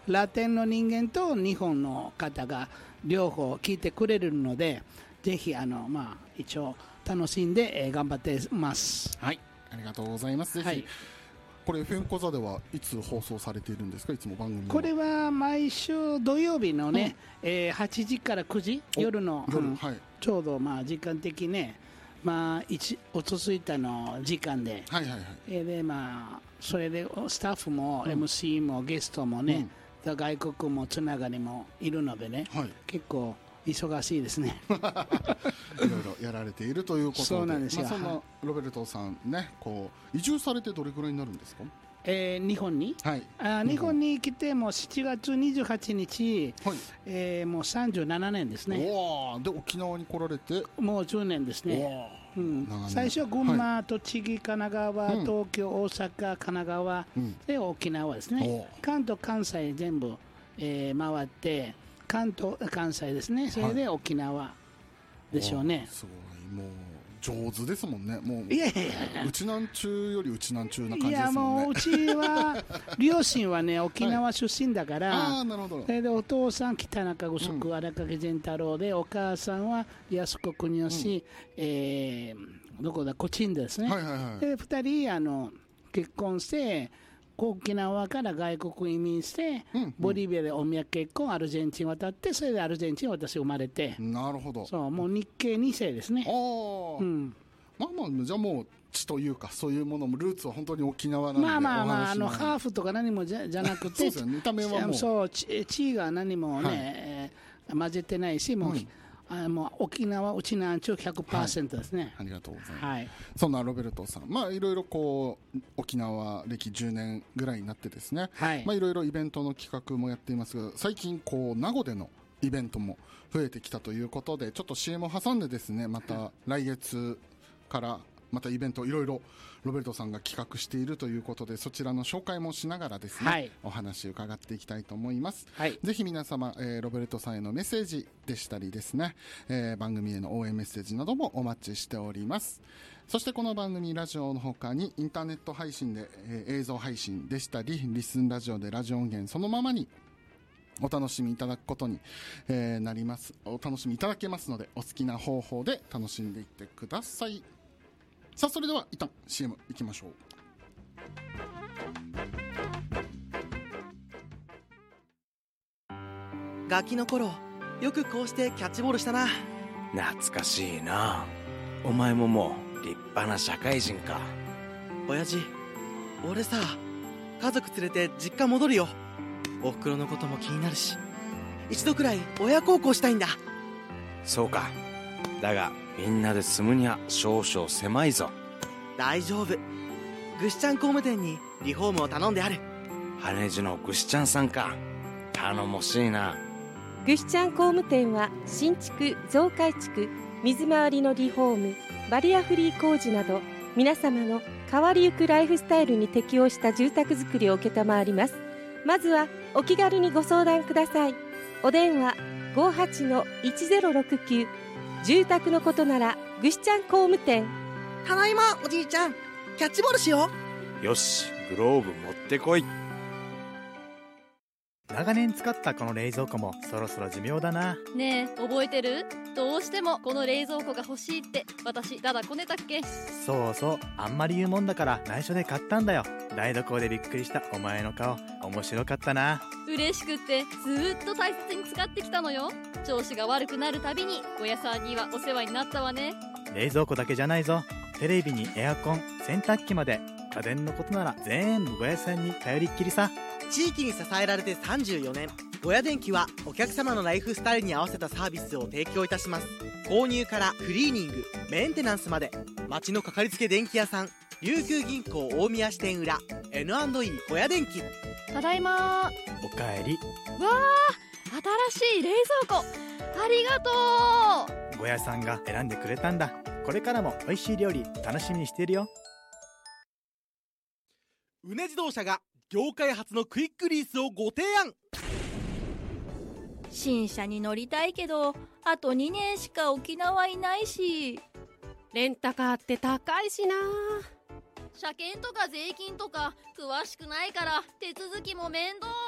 ラテンの人間と日本の方が両方聞いてくれるので、ぜひ一応楽しんで、頑張ってます。 はい、ありがとうございます。ぜひ、はい、これ FM 講座ではいつ放送されているんですか？いつも番組は。 これは毎週土曜日のね、8時から9時夜の、はい、ちょうど時間的ね、落ち着いたの時間で、はいはいはい、でそれでスタッフも MC もゲストもね、外国もつながりもいるのでね、はい、結構忙しいですねいろいろやられているということで、 そうなんですよ。 そんなロベルトさんね、移住されてどれくらいになるんですか？ 日本に、はい、日本に来ても7月28日、はい、もう37年ですね。 おで沖縄に来られてもう10年ですね。最初は群馬、はい、栃木、神奈川、東京、大阪、神奈川、で沖縄ですね。関東、関西全部、回って関東、関西ですね。それで沖縄でしょうね。 すごい、もう上手ですもんね。もういやいやいや、 うちなんちゅうよりうちなんちゅうな感じですもんね。いやもううちは両親はね沖縄出身だから、はい、 なるほど。 それでお父さん北中城荒掛善太郎で、お母さんは安子国吉、どこだコチンですね。はいはいはい、で2人結婚して沖縄から外国移民して、ボリビアでお見合い結婚、アルゼンチン渡って、それでアルゼンチン私生まれて。 なるほど。 そう、もう日系2世ですね。 じゃあもう血というかそういうものもルーツは本当に沖縄なんで、 ハーフとか何もじゃなくてそうですよね、見た目はもうそう血が何もね、混ぜてないし、もう、もう沖縄うちなんちゅう 100% ですね。 ありがとうございます。はい、そんなロベルトさん、いろいろ沖縄歴10年ぐらいになってですね、いろいろイベントの企画もやっていますが、最近名護でのイベントも増えてきたということで、ちょっと CM を挟んでですね、また来月からまたイベントいろいろロベルトさんが企画しているということで、そちらの紹介もしながらですね、お話伺っていきたいと思います。ぜひ皆様、ロベルトさんへのメッセージでしたりですね、番組への応援メッセージなどもお待ちしております。そしてこの番組ラジオの他にインターネット配信で、映像配信でしたり、リスンラジオでラジオ音源そのままにお楽しみいただくことに、なります。お楽しみいただけますので、お好きな方法で楽しんでいってください。さあ、それでは一旦 CM いきましょう。 ガキの頃よくこうしてキャッチボールしたな。 懐かしいな。お前ももう立派な社会人か。 親父、俺さ、家族連れて実家戻るよ。お袋のことも気になるし、一度くらい親孝行したいんだ。 そうか。だがみんなで住むには少々狭いぞ。 大丈夫。ぐしちゃん工務店にリフォームを頼んである。 羽地のぐしちゃんさんか。頼もしいな。 ぐしちゃん工務店は新築増改築、水回りのリフォーム、バリアフリー工事など、皆様の変わりゆくライフスタイルに適応した住宅づくりを承ります。まずはお気軽にご相談ください。お電話 58-1069。 住宅のことならぐしちゃん工務店。 ただいまおじいちゃん、キャッチボールしよう。よし、グローブ持ってこい。 長年使ったこの冷蔵庫もそろそろ寿命だな。 ねえ、覚えてる？どうしてもこの冷蔵庫が欲しいって私だだこねたっけ？ そうそう、あんまり言うもんだから内緒で買ったんだよ。台所でびっくりしたお前の顔、面白かったな。 嬉しくってずっと大切に使ってきたのよ。調子が悪くなるたびに小屋さんにはお世話になったわね。 冷蔵庫だけじゃないぞ。テレビにエアコン、洗濯機まで家電のことなら全部小屋さんに頼りっきりさ。 地域に支えられて34年、小屋電機はお客様のライフスタイルに合わせたサービスを提供いたします。購入からクリーニング、メンテナンスまで、町のかかりつけ電気屋さん、琉球銀行大宮支店裏 N&E 小屋電機。 ただいま。 おかえり。わあ、新しい冷蔵庫ありがとう。小屋さんが選んでくれたんだ。これからも美味しい料理楽しみにしているよ。 うね自動車が業界初のクイックリースをご提案。 新車に乗りたいけどあと2年しか沖縄いないし、 レンタカーって高いしな。 車検とか税金とか詳しくないから手続きも面倒。